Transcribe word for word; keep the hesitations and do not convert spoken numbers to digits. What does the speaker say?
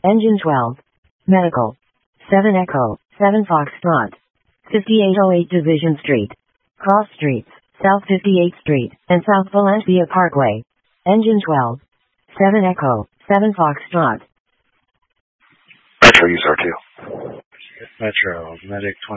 Engine twelve. Medical. seven Echo, seven Foxtrot. fifty-eight oh eight Division Street. Cross Streets, South fifty-eighth Street, and South Valencia Parkway. Engine twelve. seven Echo, seven Foxtrot. Metro, use R two. Metro, Medic twenty.